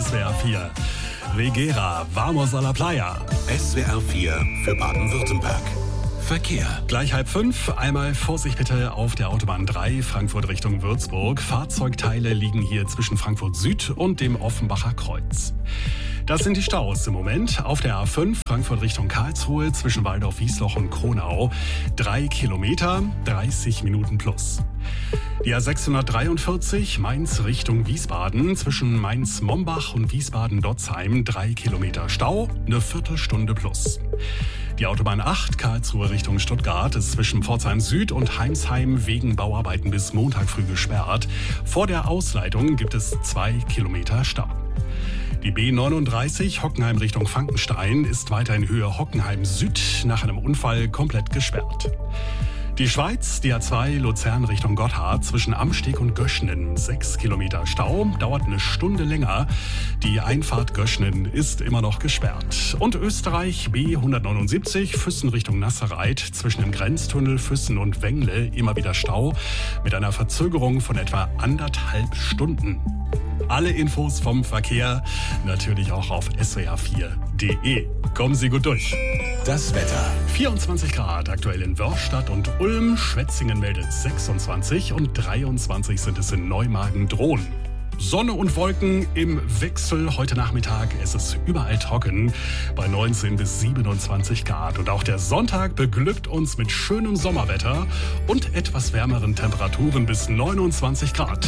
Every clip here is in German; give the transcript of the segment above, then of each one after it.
SWR 4. Regera, vamos a la playa. SWR 4 für Baden-Württemberg. Verkehr. Gleich 4:30. Einmal Vorsicht bitte auf der Autobahn 3, Frankfurt Richtung Würzburg. Fahrzeugteile liegen hier zwischen Frankfurt Süd und dem Offenbacher Kreuz. Das sind die Staus im Moment. Auf der A5 Frankfurt Richtung Karlsruhe zwischen Waldorf-Wiesloch und Kronau. 3 Kilometer, 30 Minuten plus. Die A643 Mainz Richtung Wiesbaden zwischen Mainz-Mombach und Wiesbaden-Dotzheim. 3 Kilometer Stau, eine Viertelstunde plus. Die Autobahn 8 Karlsruhe Richtung Stuttgart ist zwischen Pforzheim Süd und Heimsheim wegen Bauarbeiten bis Montag früh gesperrt. Vor der Ausleitung gibt es 2 Kilometer Stau. Die B39 Hockenheim Richtung Frankenstein ist weiter in Höhe Hockenheim Süd nach einem Unfall komplett gesperrt. Die Schweiz, die A2 Luzern Richtung Gotthard zwischen Amsteg und Göschnen. 6 Kilometer Stau, dauert eine Stunde länger. Die Einfahrt Göschnen ist immer noch gesperrt. Und Österreich B179 Füssen Richtung Nasserreit zwischen dem Grenztunnel Füssen und Wengle immer wieder Stau mit einer Verzögerung von etwa 1,5 Stunden. Alle Infos vom Verkehr natürlich auch auf swr4.de. Kommen Sie gut durch. Das Wetter. 24 Grad aktuell in Wörstadt und Ulm. Schwetzingen meldet 26 und 23 sind es in Neumagen-Drohn. Sonne und Wolken im Wechsel heute Nachmittag. Es ist überall trocken bei 19 bis 27 Grad. Und auch der Sonntag beglückt uns mit schönem Sommerwetter und etwas wärmeren Temperaturen bis 29 Grad.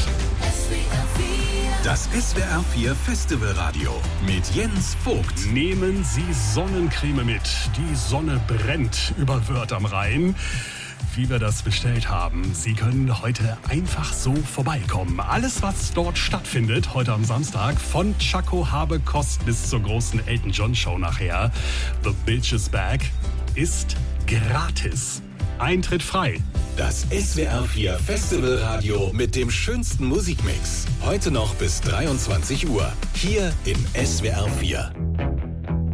Das SWR 4 Festivalradio mit Jens Vogt. Nehmen Sie Sonnencreme mit. Die Sonne brennt über Wörth am Rhein. Wie wir das bestellt haben. Sie können heute einfach so vorbeikommen. Alles, was dort stattfindet, heute am Samstag, von Chaco Habekost bis zur großen Elton John Show nachher, The Bitch is Back, ist gratis. Eintritt frei. Das SWR 4 Festivalradio mit dem schönsten Musikmix. Heute noch bis 23 Uhr. Hier im SWR 4.